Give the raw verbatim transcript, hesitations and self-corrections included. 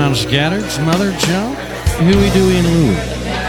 John Scattered, some other Joe, Huey, Dewey, and Louie.